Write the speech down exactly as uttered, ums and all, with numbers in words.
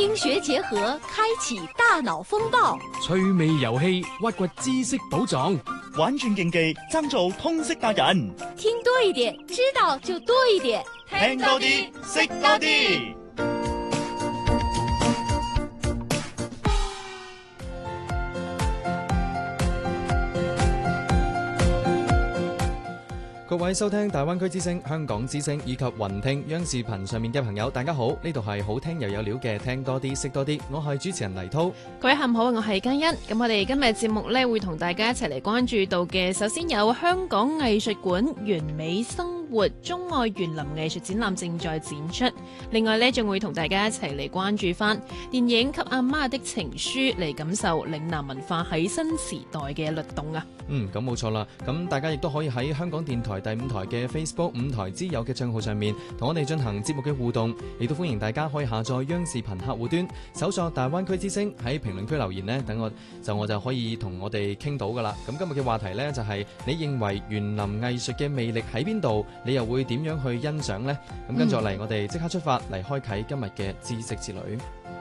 聽學結合，開啟大腦風暴。 趣味遊戲，挖掘知識寶藏。 玩轉競技，爭做通識達人。 聽多一點，知道就多一點。 聽多啲，識多啲。 各位收聽大灣區之聲、香港之聲以及雲聽央視頻上面嘅朋友，大家好！呢度係好聽又有料嘅聽多啲識多啲，我係主持人黎濤。 各位下午好，我係嘉欣。咁我哋今日節目呢會同大家一齊嚟關注到嘅，首先有香港藝術館完美生活中愛園林藝術展覽正在展出。另外呢，仲會同大家一齊嚟關注翻電影《給阿媽的情書》，嚟感受嶺南文化喺新時代嘅律動啊！ 嗯，咁冇錯啦。咁大家亦都可以喺香港電台第五台嘅 Facebook 五台之友嘅賬號上面同我哋進行節目嘅互動，亦都歡迎大家可以下載央視頻客戶端，搜索大灣區之聲，喺評論區留言呢，等我就我就可以同我哋傾到噶啦。咁今日嘅話題呢，就係、是、你認為園林藝術嘅魅力喺邊度？你又會點樣去欣賞呢？咁跟住落嚟，我哋即刻出發嚟開啟今日嘅知識之旅。